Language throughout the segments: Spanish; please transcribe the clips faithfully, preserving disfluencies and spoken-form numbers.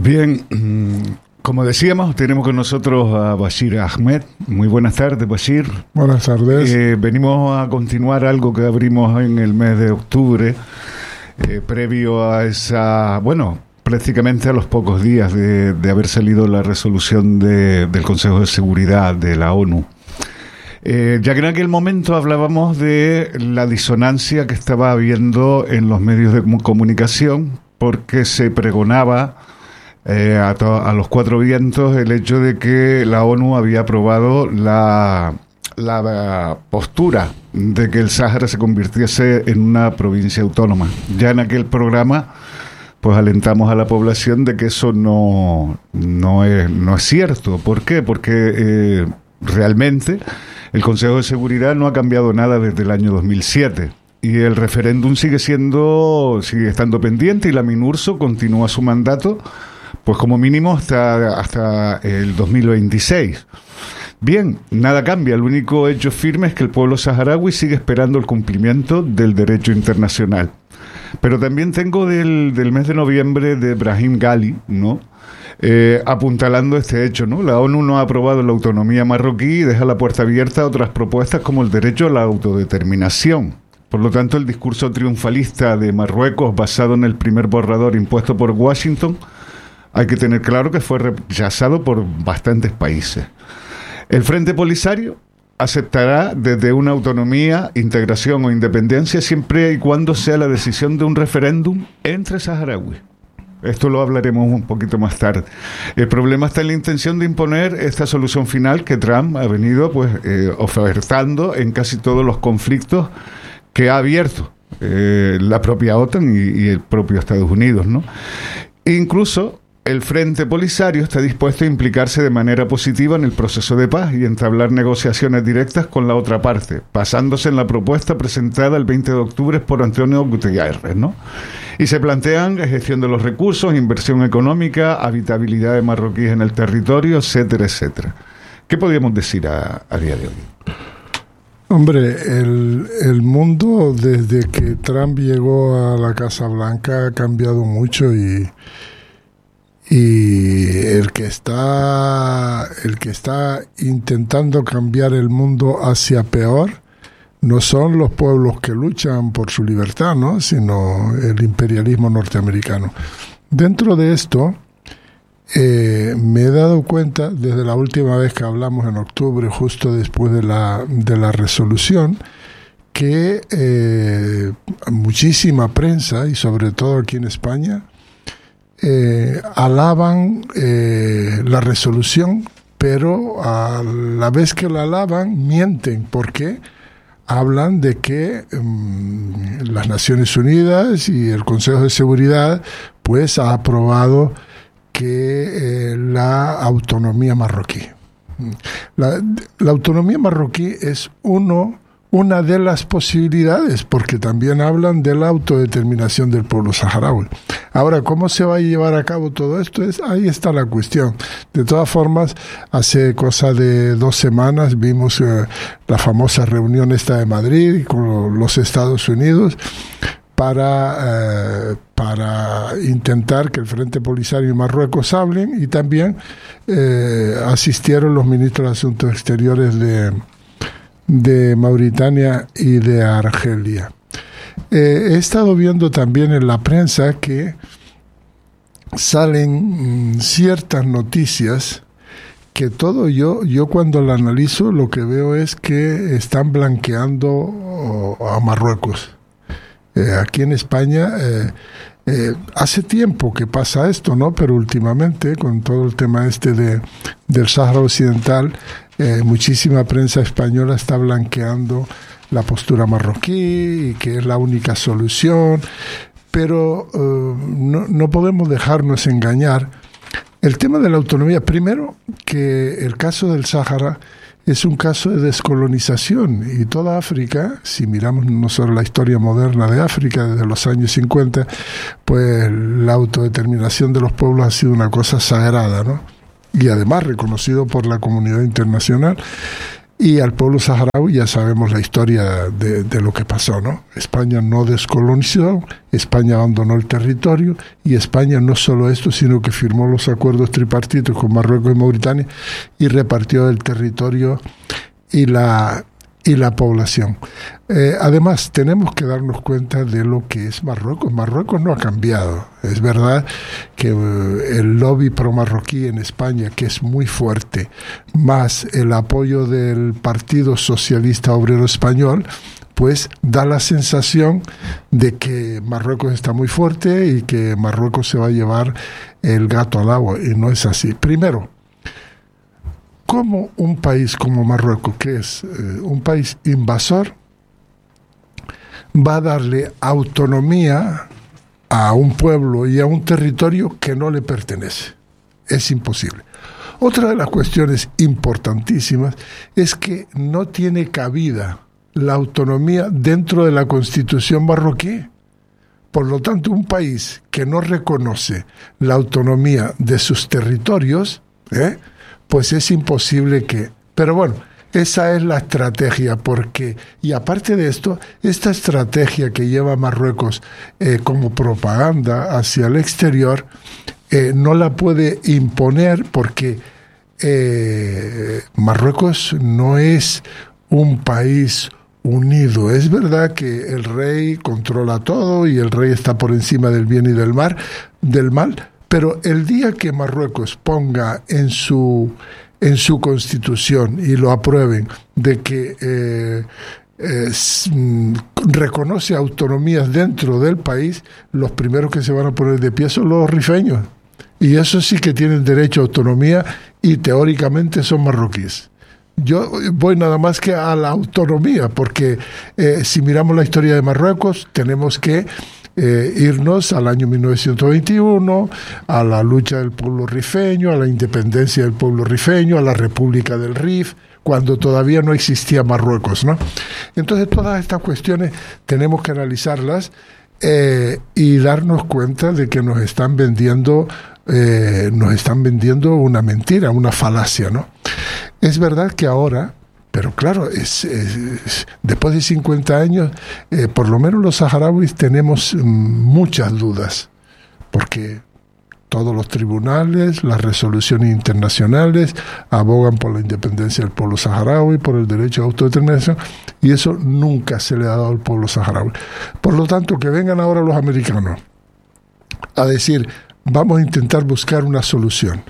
Pues bien, como decíamos, tenemos con nosotros a Bashir Ahmed. Muy buenas tardes, Bashir. Buenas tardes. Eh, venimos a continuar algo que abrimos en el mes de octubre, eh, previo a esa, bueno, prácticamente a los pocos días de, de haber salido la resolución de, del Consejo de Seguridad de la ONU. Eh, ya que en aquel momento hablábamos de la disonancia que estaba habiendo en los medios de comunicación, porque se pregonaba eh, a, to- a los cuatro vientos el hecho de que la ONU había aprobado la, la, la postura de que el Sáhara se convirtiese en una provincia autónoma. Ya en aquel programa pues alentamos a la población de que eso no, no, es, no es cierto. ¿Por qué? Porque eh, realmente el Consejo de Seguridad no ha cambiado nada desde el año dos mil siete y el referéndum sigue siendo, sigue estando pendiente y la MINURSO continúa su mandato, pues como mínimo hasta, hasta el dos mil veintiséis. Bien, nada cambia, el único hecho firme es que el pueblo saharaui sigue esperando el cumplimiento del derecho internacional. Pero también tengo del, del mes de noviembre de Brahim Ghali, ¿no? Eh, apuntalando este hecho, ¿no? La ONU no ha aprobado la autonomía marroquí y deja la puerta abierta a otras propuestas como el derecho a la autodeterminación. Por lo tanto, el discurso triunfalista de Marruecos, basado en el primer borrador impuesto por Washington, hay que tener claro que fue rechazado por bastantes países. El Frente Polisario aceptará desde una autonomía, integración o independencia siempre y cuando sea la decisión de un referéndum entre saharauis. Esto lo hablaremos un poquito más tarde. El problema está en la intención de imponer esta solución final que Trump ha venido pues eh, ofertando en casi todos los conflictos que ha abierto eh, la propia OTAN y, y el propio Estados Unidos, ¿no? Incluso el Frente Polisario está dispuesto a implicarse de manera positiva en el proceso de paz y entablar negociaciones directas con la otra parte, basándose en la propuesta presentada el veinte de octubre por Antonio Guterres, ¿no? Y se plantean gestión de los recursos, inversión económica, habitabilidad de marroquíes en el territorio, etcétera, etcétera. ¿Qué podríamos decir a, a día de hoy? Hombre, el, el mundo desde que Trump llegó a la Casa Blanca ha cambiado mucho y y el que está el que está intentando cambiar el mundo hacia peor no son los pueblos que luchan por su libertad, ¿no? Sino el imperialismo norteamericano. Dentro de esto, eh, me he dado cuenta desde la última vez que hablamos en octubre, justo después de la de la resolución, que eh, muchísima prensa y sobre todo aquí en España Eh, alaban eh, la resolución, pero a la vez que la alaban mienten, porque hablan de que um, las Naciones Unidas y el Consejo de Seguridad pues ha aprobado que eh, la autonomía marroquí. La, la autonomía marroquí es uno una de las posibilidades, porque también hablan de la autodeterminación del pueblo saharaui. Ahora, ¿cómo se va a llevar a cabo todo esto? Es, ahí está la cuestión. De todas formas, hace cosa de dos semanas vimos eh, la famosa reunión esta de Madrid con los Estados Unidos para, eh, para intentar que el Frente Polisario y Marruecos hablen, y también eh, asistieron los ministros de Asuntos Exteriores de de Mauritania y de Argelia. Eh, he estado viendo también en la prensa que salen mm, ciertas noticias que todo yo, yo cuando la analizo lo que veo es que están blanqueando oh, a Marruecos. Eh, aquí en España eh, eh, hace tiempo que pasa esto, ¿no? Pero últimamente con todo el tema este de, del Sáhara Occidental, Eh, muchísima prensa española está blanqueando la postura marroquí y que es la única solución, pero uh, no, no podemos dejarnos engañar. El tema de la autonomía, primero, que el caso del Sáhara es un caso de descolonización, y toda África, si miramos nosotros la historia moderna de África desde los años cincuenta, pues la autodeterminación de los pueblos ha sido una cosa sagrada, ¿no? Y además reconocido por la comunidad internacional. Y al pueblo saharaui ya sabemos la historia de, de lo que pasó, ¿no? España no descolonizó, España abandonó el territorio, y España no solo esto, sino que firmó los acuerdos tripartitos con Marruecos y Mauritania y repartió el territorio y la, y la población. Eh, además, tenemos que darnos cuenta de lo que es Marruecos. Marruecos no ha cambiado. Es verdad que eh, el lobby pro-marroquí en España, que es muy fuerte, más el apoyo del Partido Socialista Obrero Español, pues da la sensación de que Marruecos está muy fuerte y que Marruecos se va a llevar el gato al agua, y no es así. Primero, ¿cómo un país como Marruecos, que es eh, un país invasor, va a darle autonomía a un pueblo y a un territorio que no le pertenece? Es imposible. Otra de las cuestiones importantísimas es que no tiene cabida la autonomía dentro de la Constitución marroquí. Por lo tanto, un país que no reconoce la autonomía de sus territorios, ¿eh? pues es imposible que... Pero bueno, esa es la estrategia, porque, y aparte de esto, esta estrategia que lleva Marruecos eh, como propaganda hacia el exterior, eh, no la puede imponer, porque eh, Marruecos no es un país unido. Es verdad que el rey controla todo y el rey está por encima del bien y del mal, del mal, pero el día que Marruecos ponga en su en su constitución y lo aprueben de que eh, eh, reconoce autonomías dentro del país, los primeros que se van a poner de pie son los rifeños, y esos sí que tienen derecho a autonomía y teóricamente son marroquíes. Yo voy nada más que a la autonomía, porque eh, si miramos la historia de Marruecos, tenemos que eh, irnos al año mil novecientos veintiuno, a la lucha del pueblo rifeño, a la independencia del pueblo rifeño, a la República del Rif, cuando todavía no existía Marruecos, ¿no? Entonces, todas estas cuestiones tenemos que analizarlas eh, y darnos cuenta de que nos están vendiendo eh, nos están vendiendo una mentira, una falacia, ¿no? Es verdad que ahora, pero claro, es, es, es, después de cincuenta años, eh, por lo menos los saharauis tenemos mm, muchas dudas, porque todos los tribunales, las resoluciones internacionales abogan por la independencia del pueblo saharaui, por el derecho a autodeterminación, y eso nunca se le ha dado al pueblo saharaui. Por lo tanto, que vengan ahora los americanos a decir, vamos a intentar buscar una solución.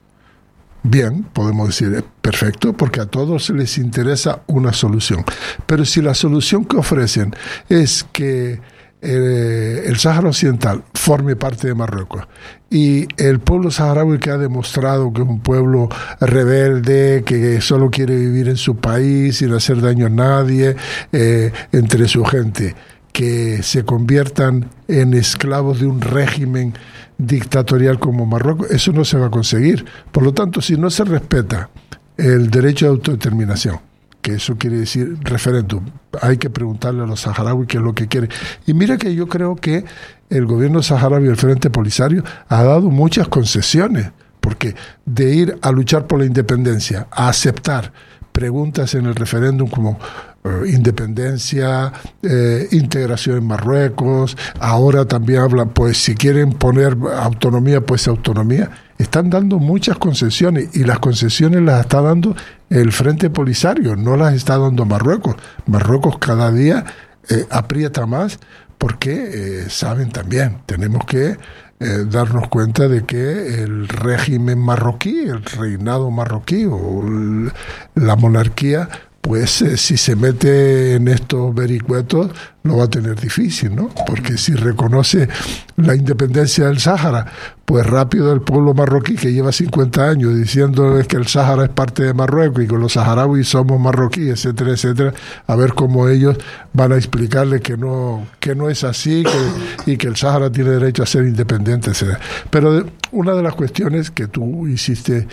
Bien, podemos decir, perfecto, porque a todos les interesa una solución. Pero si la solución que ofrecen es que eh, el Sáhara Occidental forme parte de Marruecos y el pueblo saharaui, que ha demostrado que es un pueblo rebelde, que solo quiere vivir en su país sin hacer daño a nadie, eh, entre su gente, que se conviertan en esclavos de un régimen dictatorial como Marruecos, eso no se va a conseguir. Por lo tanto, si no se respeta el derecho de autodeterminación, que eso quiere decir referéndum, hay que preguntarle a los saharauis qué es lo que quieren. Y mira que yo creo que el gobierno saharaui, el Frente Polisario, ha dado muchas concesiones, porque de ir a luchar por la independencia, a aceptar preguntas en el referéndum como eh, independencia, eh, integración en Marruecos, ahora también hablan, pues si quieren poner autonomía, pues autonomía, están dando muchas concesiones, y las concesiones las está dando el Frente Polisario, no las está dando Marruecos. Marruecos cada día eh, aprieta más, porque eh, saben también, tenemos que Eh, darnos cuenta de que el régimen marroquí, el reinado marroquí o el, la monarquía, pues eh, si se mete en estos vericuetos lo va a tener difícil, ¿no? Porque si reconoce la independencia del Sáhara, pues rápido el pueblo marroquí, que lleva cincuenta años diciéndoles que el Sáhara es parte de Marruecos y que los saharauis somos marroquíes, etcétera, etcétera, a ver cómo ellos van a explicarle que no, que no es así, que, y que el Sáhara tiene derecho a ser independiente, etcétera. Pero de, una de las cuestiones que tú hiciste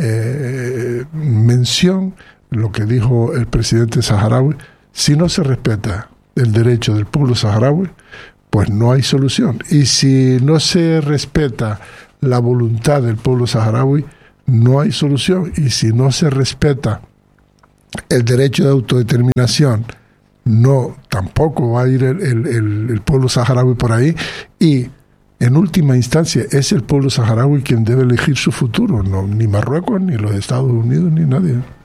eh, mención, lo que dijo el presidente saharaui, si no se respeta el derecho del pueblo saharaui, pues no hay solución. Y si no se respeta la voluntad del pueblo saharaui, no hay solución. Y si no se respeta el derecho de autodeterminación, no, tampoco va a ir el, el, el, el pueblo saharaui por ahí, y en última instancia es el pueblo saharaui quien debe elegir su futuro, no, ni Marruecos, ni los Estados Unidos, ni nadie.